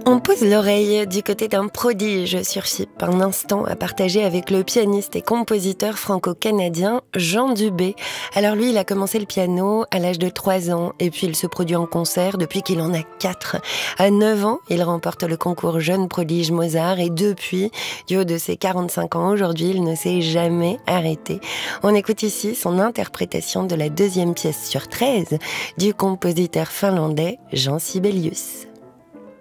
On pose l'oreille du côté d'un prodige sur FIP, un instant à partager avec le pianiste et compositeur franco-canadien Jean Dubé. Alors lui, il a commencé le piano à l'âge de 3 ans et puis il se produit en concert depuis qu'il en a 4. À 9 ans, il remporte le concours Jeune prodige Mozart et depuis, du haut de ses 45 ans aujourd'hui, il ne s'est jamais arrêté. On écoute ici son interprétation de la 2e pièce sur 13 du compositeur finlandais Jean Sibelius.